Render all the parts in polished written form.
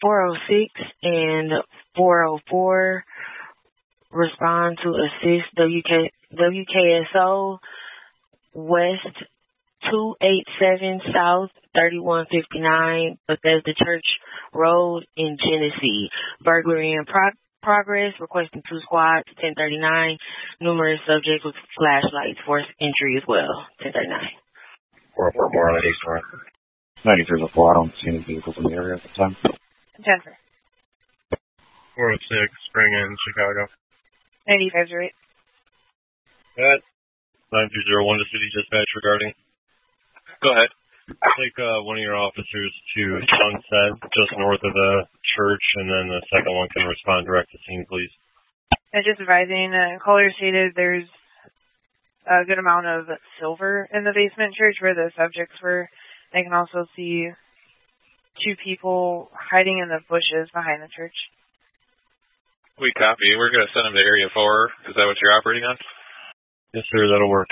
406 and 404 respond to assist WKSO West 287 South 3159 Bethesda Church Road in Genesee. Burglary in progress, requesting 2 squads, 1039. Numerous subjects with flashlights, forced entry as well, 1039. 444 on the east north. 93 is a 4. I don't see any vehicles in the area at the time. Jennifer. 406, Spring in Chicago. 95's right. That 9201 to City Dispatch regarding. Go ahead. Take one of your officers to Sunset, just north of the church, and then the second one can respond direct to scene, please. And just advising, caller stated there's a good amount of silver in the basement church where the subjects were. They can also see 2 people hiding in the bushes behind the church. We copy. We're going to send them to Area 4. Is that what you're operating on? Yes, sir. That'll work.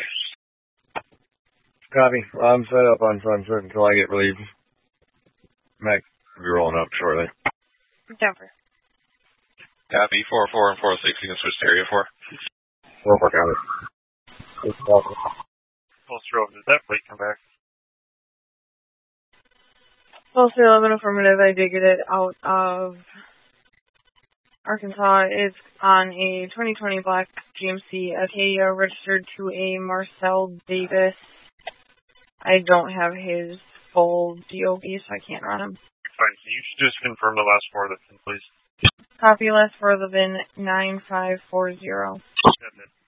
Copy. I'm set up on Sunset until I get relieved. Mac will be rolling up shortly. Jennifer. Copy. 404 and 406. You can switch to Area 4. 4-4, copy. Post Road, does that plate come back? Postal 11 affirmative. I did get it out of Arkansas. It's on a 2020 black GMC Acadia registered to a Marcel Davis. I don't have his full DOB, so I can't run him. Fine. So you should just confirm the last 4 of the VIN, please. Copy last for the VIN 9540. That's it.